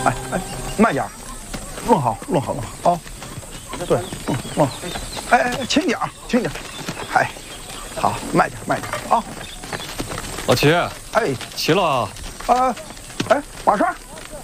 哎，慢点，弄好啊！对，弄好。哎，轻点，轻点。哎，好，慢点啊！ 老齐， 哎， 齐了。 哎，马帅，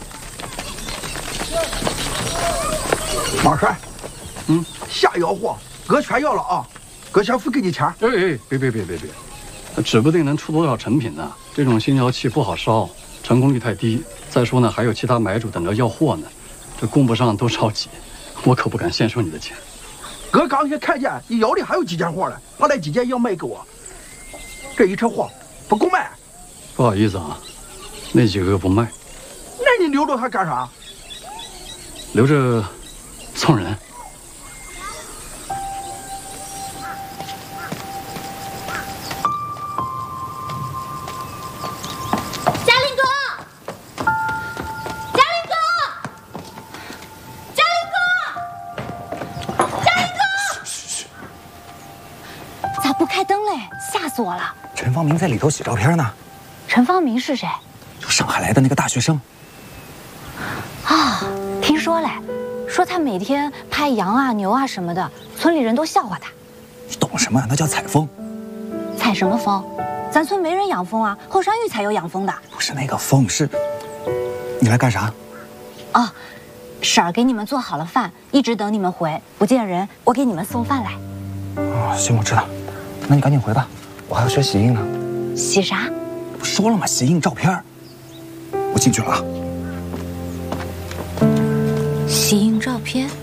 马帅，下药货，哥全要了啊！哥先付给你钱。 哎，别，指不定能出多少成品呢。这种新窑器不好烧，成功率太低。再说呢，还有其他买主等着要货呢，这供不上多着急，我可不敢先收你的钱。 哥刚才看见你窑里还有几件货呢，把那几件要卖给我，这一车货不够卖。 不好意思啊，那几个不卖。 那你留着它干啥？ 留着送人。 我了。 陈方明在里头洗照片呢。 陈方明是谁？ 就上海来的那个大学生。 啊，听说嘞，说他每天拍羊啊、牛啊什么的，村里人都笑话他。 你懂什么？那叫采风。 采什么风？咱村没人养蜂啊，后山峪才有养蜂的。 不是那个风，是。你来干啥？ 哦，婶儿给你们做好了饭，一直等你们回，不见人，我给你们送饭来。 哦，行，我知道。那你赶紧回吧，我还要学洗印呢。 洗啥？ 不说了吗？洗印照片。我进去了啊。 洗印照片。